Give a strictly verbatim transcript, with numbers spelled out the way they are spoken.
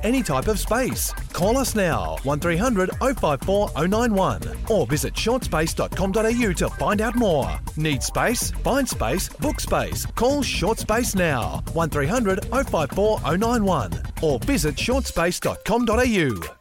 any type of space. Call us now, one three hundred oh five four oh nine one, or visit short space dot com dot a u to find out more. Need space? Find space, book space. Call Short Space now, one three hundred oh five four oh nine one, or visit short space dot com dot a u.